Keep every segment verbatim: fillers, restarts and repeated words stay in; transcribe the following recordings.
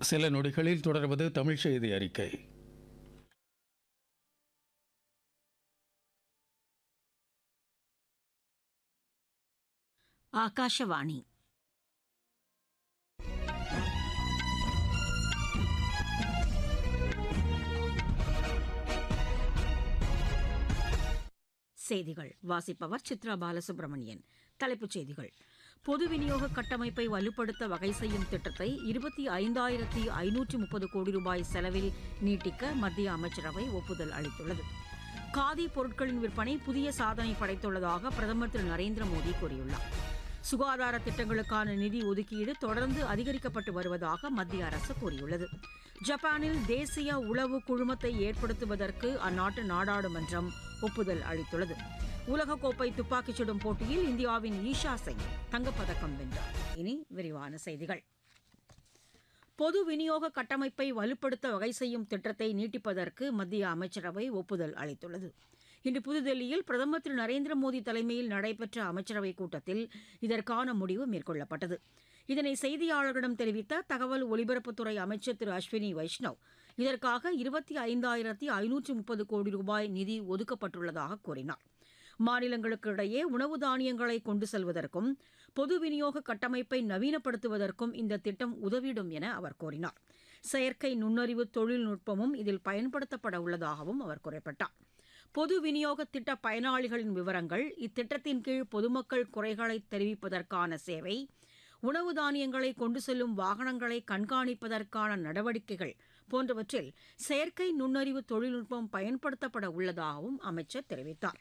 சில நொடிகளில் தொடர்வது தமிழ் செய்தி அறிக்கை. ஆகாஷவாணி. செய்திகள் வாசிப்பவர் சித்ரா பாலசுப்ரமணியன். தலைப்புச் செய்திகள்: பொது விநியோக கட்டமைப்பை வலுப்படுத்த வகை செய்யும் திட்டத்தை இருபத்தி ஐந்தாயிரத்தி ஐநூற்று முப்பது கோடி ரூபாய் செலவில் நீட்டிக்க மத்திய அமைச்சரவை ஒப்புதல் அளித்துள்ளது. காதி பொருட்களின் விற்பனை புதிய சாதனை படைத்துள்ளதாக பிரதமர் திரு நரேந்திர மோடி கூறியுள்ளார். சுகாதார திட்டங்களுக்கான நிதி ஒதுக்கீடு தொடர்ந்து அதிகரிக்கப்பட்டு வருவதாக மத்திய அரசு கூறியுள்ளது. ஜப்பானில் தேசிய உளவு குழுமத்தை ஏற்படுத்துவதற்கு அந்நாட்டு நாடாளுமன்றம் ஒப்புதல் அளித்துள்ளது. உலகக்கோப்பை துப்பாக்கிச் சுடும் போட்டியில் இந்தியாவின் ஈஷா சிங் தங்கப்பதக்கம் வென்றார். இனி விரிவான செய்திகள். பொது விநியோக கட்டமைப்பை வலுப்படுத்த வகை செய்யும் திட்டத்தை நீட்டிப்பதற்கு மத்திய அமைச்சரவை ஒப்புதல் அளித்துள்ளது. இன்று புதுதில்லியில் பிரதமர் திரு நரேந்திர மோடி தலைமையில் நடைபெற்ற அமைச்சரவைக் கூட்டத்தில் இதற்கான முடிவு மேற்கொள்ளப்பட்டது. இதனை செய்தியாளர்களிடம் தெரிவித்த தகவல் ஒலிபரப்புத்துறை அமைச்சர் திரு அஸ்வினி வைஷ்ணவ், இதற்காக இருபத்தி ஐந்தாயிரத்தி ஐநூற்று முப்பது கோடி ரூபாய் நிதி ஒதுக்கப்பட்டுள்ளதாக கூறினார். மாநிலங்களுக்கு இடையே உணவு தானியங்களை கொண்டு செல்வதற்கும் பொது விநியோக கட்டமைப்பை நவீனப்படுத்துவதற்கும் இந்த திட்டம் உதவிடும் என அவர் கூறினார். செயற்கை நுண்ணறிவு தொழில்நுட்பமும் இதில் பயன்படுத்தப்பட உள்ளதாகவும் அவர் குறிப்பிட்டார். பொது விநியோக திட்ட பயனாளிகளின் விவரங்கள், இத்திட்டத்தின் கீழ் பொதுமக்கள் குறைகளை தெரிவிப்பதற்கான சேவை, உணவு தானியங்களை கொண்டு செல்லும் வாகனங்களை கண்காணிப்பதற்கான நடவடிக்கைகள் போன்றவற்றில் செயற்கை நுண்ணறிவு தொழில்நுட்பம் பயன்படுத்தப்பட உள்ளதாகவும் அமைச்சர் தெரிவித்தார்.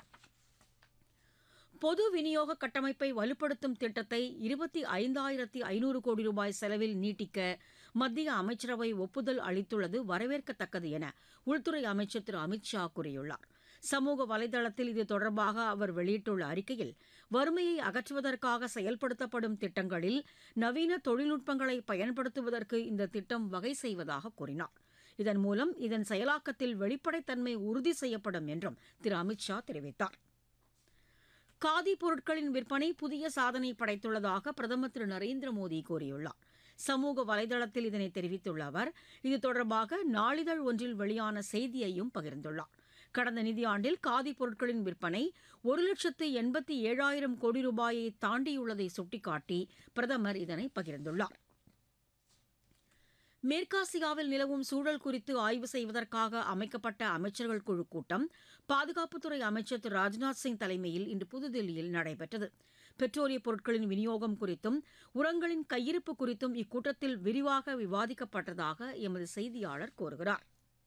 பொது விநியோக கட்டமைப்பை வலுப்படுத்தும் திட்டத்தை இருபத்தி ஐந்தாயிரத்தி ஐநூறு கோடி ரூபாய் செலவில் நீட்டிக்க மத்திய அமைச்சரவை ஒப்புதல் அளித்துள்ளது வரவேற்கத்தக்கது என உள்துறை அமைச்சர் திரு அமித் ஷா கூறியுள்ளார். சமூக வலைதளத்தில் இது தொடர்பாக அவர் வெளியிட்டுள்ள அறிக்கையில், வறுமையை அகற்றுவதற்காக செயல்படுத்தப்படும் திட்டங்களில் நவீன தொழில்நுட்பங்களை பயன்படுத்துவதற்கு இந்த திட்டம் வகை செய்வதாக கூறினார். இதன் மூலம் இதன் செயலாக்கத்தில் வெளிப்படைத்தன்மை உறுதி செய்யப்படும் என்றும் திரு அமித் ஷா தெரிவித்தார். காதி பொருட்களின் விற்பனை புதிய சாதனை படைத்துள்ளதாக பிரதமர் திரு நரேந்திர மோடி கூறியுள்ளார். சமூக வலைதளத்தில் இதனை தெரிவித்துள்ள அவர், இது தொடர்பாக நாளிதழ் ஒன்றில் வெளியான செய்தியையும் பகிர்ந்துள்ளார். கடந்த நிதியாண்டில் காதி பொருட்களின் விற்பனை ஒரு லட்சத்து எண்பத்தி ஏழாயிரம் கோடி ரூபாயை தாண்டியுள்ளதை சுட்டிக்காட்டி பிரதமர் இதனை பகிர்ந்துள்ளார். மேற்காசியாவில் நிலவும் சூழல் குறித்து ஆய்வு செய்வதற்காக அமைக்கப்பட்ட அமைச்சர்கள் குழு கூட்டம் பாதுகாப்புத்துறை அமைச்சர் திரு ராஜ்நாத் சிங் தலைமையில் இன்று புதுதில்லியில் நடைபெற்றது. பெட்ரோலிய பொருட்களின் விநியோகம் குறித்தும் உரங்களின் கையிருப்பு குறித்தும் இக்கூட்டத்தில் விரிவாக விவாதிக்கப்பட்டதாக எமது செய்தியாளர் கூறுகிறார்.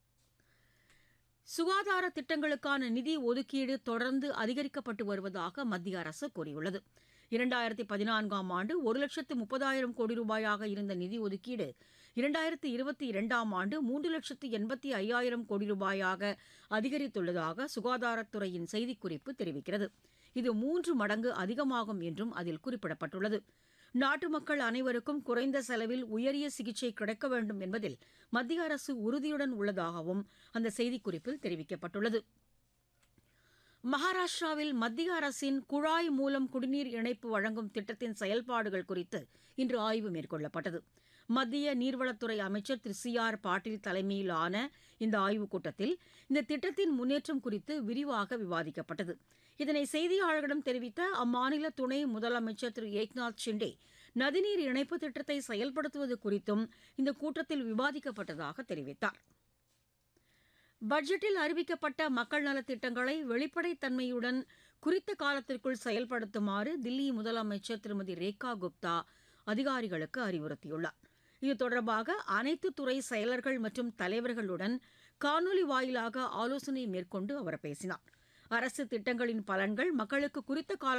சுகாதார திட்டங்களுக்கான நிதி ஒதுக்கீடு தொடர்ந்து அதிகரிக்கப்பட்டு வருவதாக மத்திய அரசு கூறியுள்ளது. இரண்டாயிரத்தி பதினான்காம் ஆண்டு ஒரு லட்சத்து முப்பதாயிரம் கோடி ரூபாயாக இருந்த நிதி ஒதுக்கீடு இரண்டாயிரத்தி இருபத்தி இரண்டாம் ஆண்டு மூன்று லட்சத்து எண்பத்தி ஐயாயிரம் கோடி ரூபாயாக அதிகரித்துள்ளதாக சுகாதாரத்துறையின் செய்திக்குறிப்பு தெரிவிக்கிறது. இது மூன்று மடங்கு அதிகமாகும் என்றும் அதில் குறிப்பிடப்பட்டுள்ளது. நாட்டு மக்கள் அனைவருக்கும் குறைந்த செலவில் உயரிய சிகிச்சை கிடைக்க வேண்டும் என்பதில் மத்திய அரசு உறுதியுடன் உள்ளதாகவும் அந்த செய்திக்குறிப்பில் தெரிவிக்கப்பட்டுள்ளது. மகாராஷ்டிராவில் மத்திய அரசின் குழாய் மூலம் குடிநீர் இணைப்பு வழங்கும் திட்டத்தின் செயல்பாடுகள் குறித்து இன்று ஆய்வு மேற்கொள்ளப்பட்டது. மத்திய நீர்வளத்துறை அமைச்சர் திரு சி ஆர் பாட்டீல் தலைமையிலான இந்த ஆய்வுக் கூட்டத்தில் இந்த திட்டத்தின் முன்னேற்றம் குறித்து விரிவாக விவாதிக்கப்பட்டது. இதனை செய்தியாளர்களிடம் தெரிவித்த அம்மாநில துணை முதலமைச்சர் திரு ஏக்நாத் ஷிண்டே, நதிநீர் இணைப்பு திட்டத்தை செயல்படுத்துவது குறித்தும் இந்த கூட்டத்தில் விவாதிக்கப்பட்டதாக தெரிவித்தார். பட்ஜெட்டில் அறிவிக்கப்பட்ட மக்கள் நலத்திட்டங்களை வெளிப்படைத்தன்மையுடன் குறித்த காலத்திற்குள் செயல்படுத்துமாறு தில்லி முதலமைச்சர் திருமதி ரேகா குப்தா அதிகாரிகளுக்கு அறிவுறுத்தியுள்ளார். இது தொடர்பாக அனைத்து துறை செயலர்கள் மற்றும் தலைவர்களுடன் காணொலி வாயிலாக ஆலோசனை மேற்கொண்டு அவர் பேசினார். அரசு திட்டங்களின் பலன்கள் மக்களுக்கு குறித்த கால